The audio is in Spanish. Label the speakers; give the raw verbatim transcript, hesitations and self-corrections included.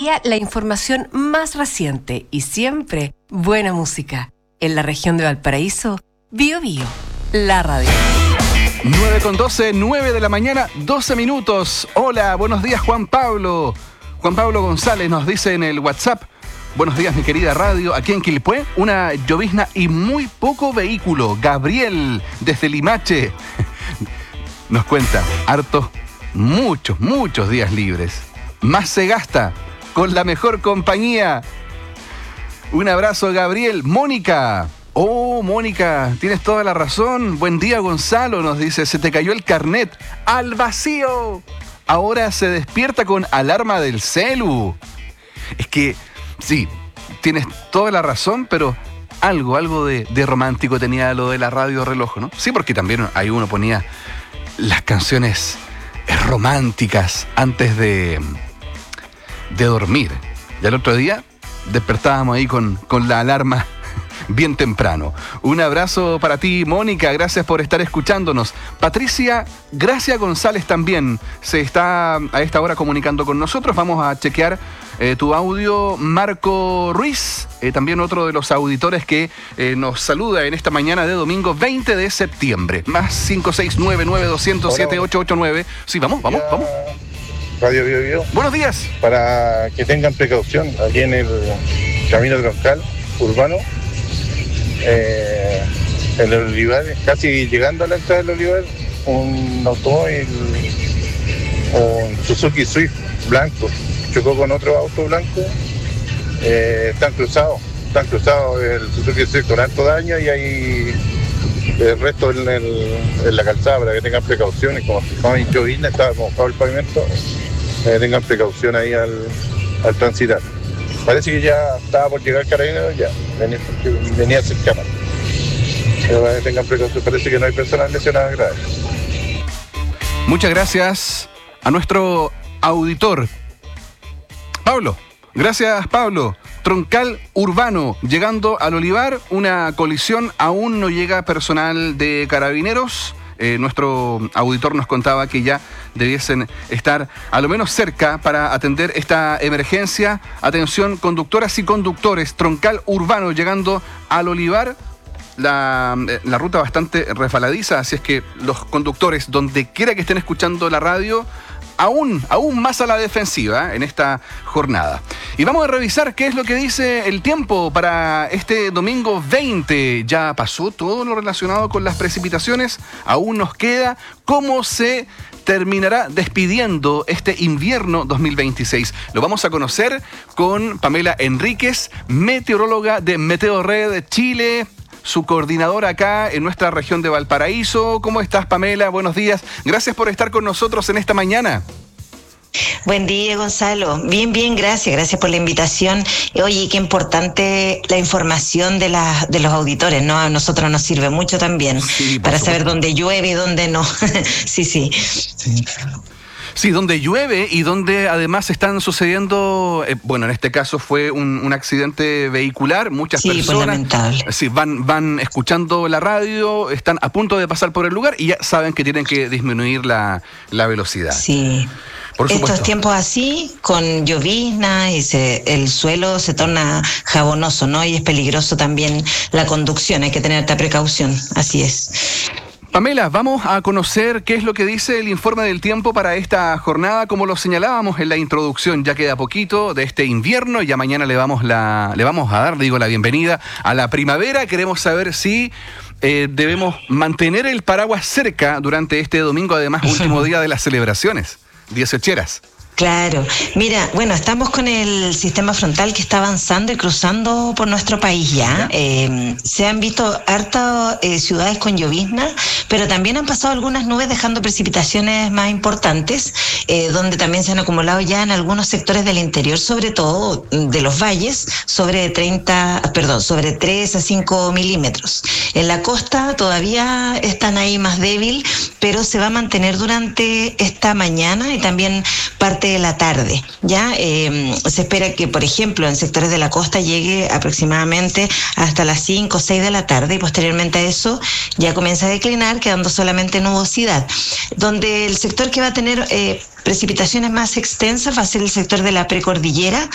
Speaker 1: día la información más reciente y siempre buena música. En la región de Valparaíso, Bio Bio, la radio.
Speaker 2: nueve con doce, nueve de la mañana, doce minutos. Hola, buenos días Juan Pablo. Juan Pablo González nos dice en el WhatsApp: buenos días mi querida radio, aquí en Quilpué, una llovizna y muy poco vehículo. Gabriel, desde Limache, nos cuenta, hartos, muchos, muchos días libres. Más se gasta con la mejor compañía. Un abrazo, Gabriel. Mónica. Oh, Mónica, tienes toda la razón. Buen día, Gonzalo, nos dice, se te cayó el carnet al vacío. Ahora se despierta con alarma del celu. Es que, sí, tienes toda la razón, pero algo, algo de, de romántico tenía lo de la radio reloj, ¿no? Sí, porque también ahí uno ponía las canciones románticas antes de, de dormir. Y al otro día despertábamos ahí con, con la alarma bien temprano. Un abrazo para ti, Mónica, gracias por estar escuchándonos. Patricia Gracia González también se está a esta hora comunicando con nosotros. Vamos a chequear eh, tu audio. Marco Ruiz, eh, también otro de los auditores que eh, nos saluda en esta mañana de domingo veinte de septiembre. Más cinco seis nueve nueve dos cero cero siete ocho ocho nueve. Sí, vamos, vamos, vamos.
Speaker 3: Radio Bio Bio.
Speaker 2: Buenos días.
Speaker 3: Para que tengan precaución aquí en el camino troncal urbano, eh, en el Olivar, casi llegando a la entrada del Olivar, un automóvil, un Suzuki Swift blanco, chocó con otro auto blanco. Eh, están cruzados, están cruzados el Suzuki Swift con alto daño y hay el resto en, el, en la calzada para que tengan precauciones. Como estaba en llovizna, estaba mojado el pavimento, eh, tengan precaución ahí al, al transitar. Parece que ya estaba por llegar Carabineros, ya venía, venía cercano. Pero eh, tengan precaución, parece que no hay personas lesionadas graves.
Speaker 2: Muchas gracias a nuestro auditor Pablo. Gracias, Pablo. Troncal urbano, llegando al Olivar, una colisión, aún no llega personal de Carabineros. Eh, nuestro auditor nos contaba que ya debiesen estar a lo menos cerca para atender esta emergencia. Atención, conductoras y conductores, Troncal urbano, llegando al Olivar. La, la ruta bastante resbaladiza, así es que los conductores, donde quiera que estén escuchando la radio, Aún, aún más a la defensiva en esta jornada. Y vamos a revisar qué es lo que dice el tiempo para este domingo veinte. Ya pasó todo lo relacionado con las precipitaciones. Aún nos queda cómo se terminará despidiendo este invierno dos mil veintiséis. Lo vamos a conocer con Pamela Enríquez, meteoróloga de Meteorred Chile, su coordinadora acá en nuestra región de Valparaíso. ¿Cómo estás, Pamela? Buenos días. Gracias por estar con nosotros en esta mañana.
Speaker 4: Buen día, Gonzalo. Bien, bien, gracias. Gracias por la invitación. Oye, qué importante la información de, la, de los auditores, ¿no? A nosotros nos sirve mucho también, sí, para saber dónde llueve y dónde no. sí, sí. sí.
Speaker 2: Sí, donde llueve y donde además están sucediendo, eh, bueno, en este caso fue un, un accidente vehicular, muchas
Speaker 4: sí,
Speaker 2: personas
Speaker 4: pues lamentable.
Speaker 2: Sí, van, van escuchando la radio, están a punto de pasar por el lugar y ya saben que tienen que disminuir la, la velocidad.
Speaker 4: Sí.
Speaker 2: Por supuesto.
Speaker 4: Estos tiempos así, con llovizna, y se, el suelo se torna jabonoso, ¿no? Y es peligroso también la conducción, hay que tener esta precaución, así es.
Speaker 2: Pamela, vamos a conocer qué es lo que dice el informe del tiempo para esta jornada. Como lo señalábamos en la introducción, ya queda poquito de este invierno y ya mañana le vamos, la, le vamos a dar, digo, la bienvenida a la primavera. Queremos saber si eh, debemos mantener el paraguas cerca durante este domingo, además, último día de las celebraciones dieciocheras.
Speaker 4: Claro, mira, bueno, estamos con el sistema frontal que está avanzando y cruzando por nuestro país ya. Eh, se han visto hartas eh, ciudades con llovizna, pero también han pasado algunas nubes dejando precipitaciones más importantes, eh, donde también se han acumulado ya en algunos sectores del interior, sobre todo de los valles, sobre treinta, perdón, sobre tres a cinco milímetros. En la costa todavía están ahí más débil, pero se va a mantener durante esta mañana y también parte de la tarde. Ya eh, se espera que, por ejemplo, en sectores de la costa llegue aproximadamente hasta las cinco o seis de la tarde y posteriormente a eso ya comienza a declinar, quedando solamente nubosidad. Donde el sector que va a tener eh, precipitaciones más extensas va a ser el sector de la precordillera,